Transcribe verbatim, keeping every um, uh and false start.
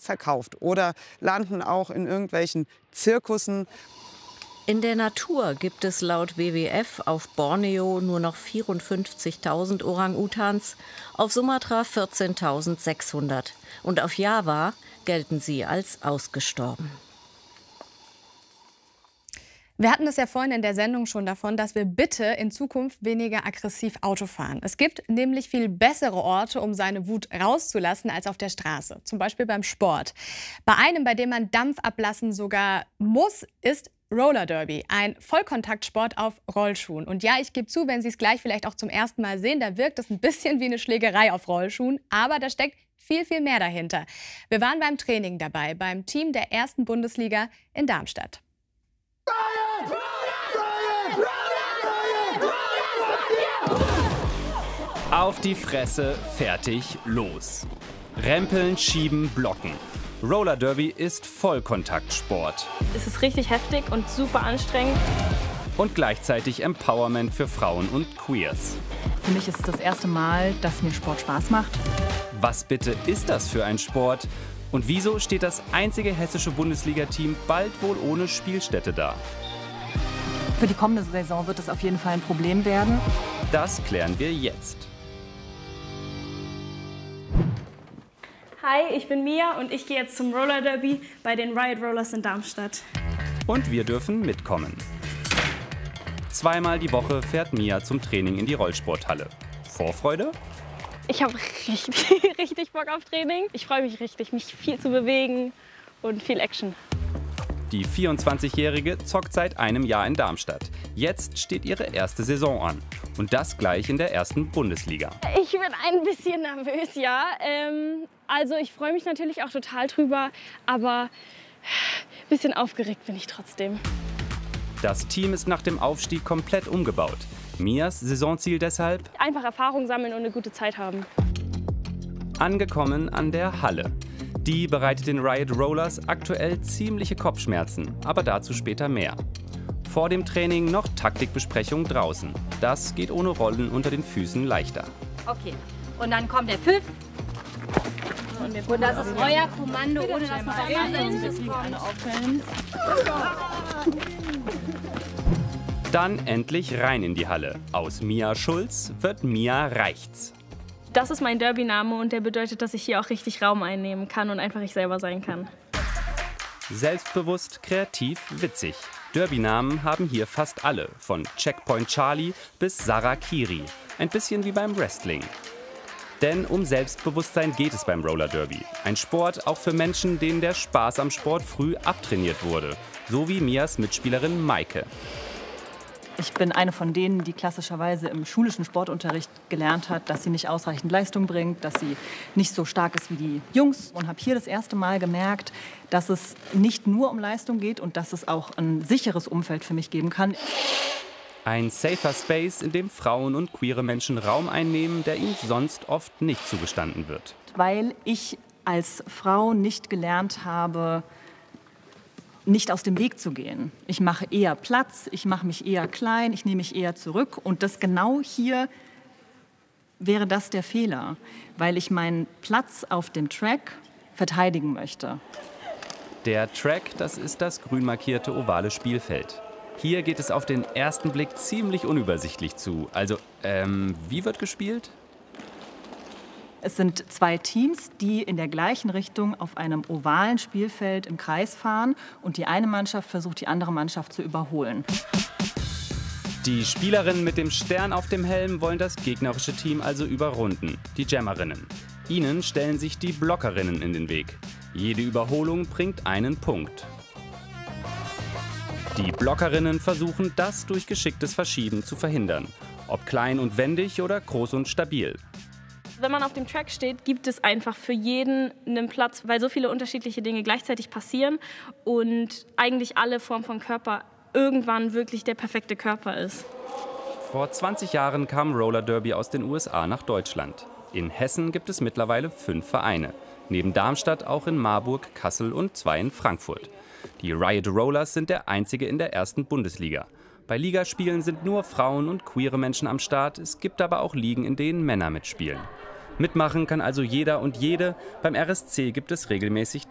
verkauft oder landen auch in irgendwelchen Zirkussen. In der Natur gibt es laut W W F auf Borneo nur noch vierundfünfzigtausend Orang-Utans, auf Sumatra vierzehntausendsechshundert und auf Java gelten sie als ausgestorben. Wir hatten es ja vorhin in der Sendung schon davon, dass wir bitte in Zukunft weniger aggressiv Auto fahren. Es gibt nämlich viel bessere Orte, um seine Wut rauszulassen, als auf der Straße. Zum Beispiel beim Sport. Bei einem, bei dem man Dampf ablassen sogar muss, ist Roller Derby, ein Vollkontaktsport auf Rollschuhen. Und ja, ich gebe zu, wenn Sie es gleich vielleicht auch zum ersten Mal sehen, da wirkt es ein bisschen wie eine Schlägerei auf Rollschuhen. Aber da steckt viel, viel mehr dahinter. Wir waren beim Training dabei, beim Team der ersten Bundesliga in Darmstadt. Auf die Fresse, fertig, los. Rempeln, schieben, blocken. Roller Derby ist Vollkontaktsport. Es ist richtig heftig und super anstrengend. Und gleichzeitig Empowerment für Frauen und Queers. Für mich ist es das erste Mal, dass mir Sport Spaß macht. Was bitte ist das für ein Sport? Und wieso steht das einzige hessische Bundesliga-Team bald wohl ohne Spielstätte da? Für die kommende Saison wird es auf jeden Fall ein Problem werden. Das klären wir jetzt. Hi, ich bin Mia und ich gehe jetzt zum Roller Derby bei den Riot Rollers in Darmstadt. Und wir dürfen mitkommen. Zweimal die Woche fährt Mia zum Training in die Rollsporthalle. Vorfreude? Ich habe richtig, richtig Bock auf Training. Ich freue mich richtig, mich viel zu bewegen und viel Action. Die vierundzwanzigjährige zockt seit einem Jahr in Darmstadt. Jetzt steht ihre erste Saison an. Und das gleich in der ersten Bundesliga. Ich bin ein bisschen nervös, ja. Ähm, also ich freue mich natürlich auch total drüber, aber ein bisschen aufgeregt bin ich trotzdem. Das Team ist nach dem Aufstieg komplett umgebaut. Mias Saisonziel deshalb? Einfach Erfahrung sammeln und eine gute Zeit haben. Angekommen an der Halle. Die bereitet den Riot Rollers aktuell ziemliche Kopfschmerzen, aber dazu später mehr. Vor dem Training noch Taktikbesprechung draußen. Das geht ohne Rollen unter den Füßen leichter. Okay, und dann kommt der Pfiff. Und das ist euer Kommando, ohne dass man verletzt. Dann endlich rein in die Halle. Aus Mia Schulz wird Mia Reichts. Das ist mein Derby-Name und der bedeutet, dass ich hier auch richtig Raum einnehmen kann und einfach ich selber sein kann. Selbstbewusst, kreativ, witzig. Derby-Namen haben hier fast alle, von Checkpoint Charlie bis Sarah Kiri. Ein bisschen wie beim Wrestling. Denn um Selbstbewusstsein geht es beim Roller Derby. Ein Sport auch für Menschen, denen der Spaß am Sport früh abtrainiert wurde. So wie Mias Mitspielerin Maike. Ich bin eine von denen, die klassischerweise im schulischen Sportunterricht gelernt hat, dass sie nicht ausreichend Leistung bringt, dass sie nicht so stark ist wie die Jungs. Und habe hier das erste Mal gemerkt, dass es nicht nur um Leistung geht und dass es auch ein sicheres Umfeld für mich geben kann. Ein safer Space, in dem Frauen und queere Menschen Raum einnehmen, der ihnen sonst oft nicht zugestanden wird. Weil ich als Frau nicht gelernt habe, nicht aus dem Weg zu gehen. Ich mache eher Platz, ich mache mich eher klein, ich nehme mich eher zurück. Und das genau hier wäre das der Fehler, weil ich meinen Platz auf dem Track verteidigen möchte. Der Track, das ist das grün markierte ovale Spielfeld. Hier geht es auf den ersten Blick ziemlich unübersichtlich zu. Also, ähm, wie wird gespielt? Es sind zwei Teams, die in der gleichen Richtung auf einem ovalen Spielfeld im Kreis fahren. Und die eine Mannschaft versucht, die andere Mannschaft zu überholen. Die Spielerinnen mit dem Stern auf dem Helm wollen das gegnerische Team also überrunden, die Jammerinnen. Ihnen stellen sich die Blockerinnen in den Weg. Jede Überholung bringt einen Punkt. Die Blockerinnen versuchen, das durch geschicktes Verschieben zu verhindern. Ob klein und wendig oder groß und stabil. Wenn man auf dem Track steht, gibt es einfach für jeden einen Platz, weil so viele unterschiedliche Dinge gleichzeitig passieren und eigentlich alle Formen von Körper irgendwann wirklich der perfekte Körper ist. Vor zwanzig Jahren kam Roller Derby aus den U S A nach Deutschland. In Hessen gibt es mittlerweile fünf Vereine. Neben Darmstadt auch in Marburg, Kassel und zwei in Frankfurt. Die Riot Rollers sind der einzige in der ersten Bundesliga. Bei Ligaspielen sind nur Frauen und queere Menschen am Start. Es gibt aber auch Ligen, in denen Männer mitspielen. Mitmachen kann also jeder und jede. Beim R S C gibt es regelmäßig